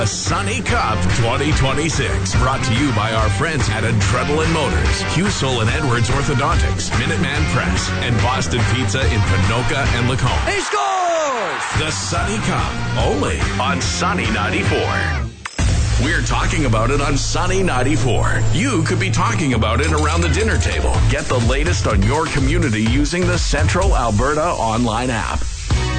The Sunny Cup 2026, brought to you by our friends at Adrenaline Motors, Husel and Edwards Orthodontics, Minuteman Press, and Boston Pizza in Panoka and Lacombe. He scores! The Sunny Cup, only on Sunny 94. We're talking about it on Sunny 94. You could be talking about it around the dinner table. Get the latest on your community using the Central Alberta online app.